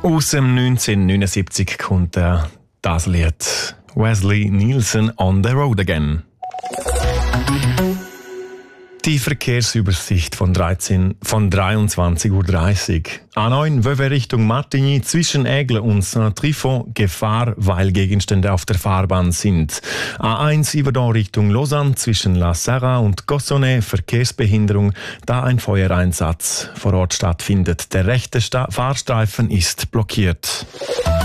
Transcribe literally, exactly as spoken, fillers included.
Aus dem neunzehnhundertneunundsiebzig kommt äh, das Lied Wesley Nielsen on the Road Again. Die Verkehrsübersicht von, dreizehn, von dreiundzwanzig Uhr dreißig. A neun Vevey Richtung Martigny zwischen Aigle und Saint-Trifon Gefahr, weil Gegenstände auf der Fahrbahn sind. A eins Yverdon Richtung Lausanne zwischen La Serra und Cossonay Verkehrsbehinderung, da ein Feuereinsatz vor Ort stattfindet. Der rechte Sta- Fahrstreifen ist blockiert.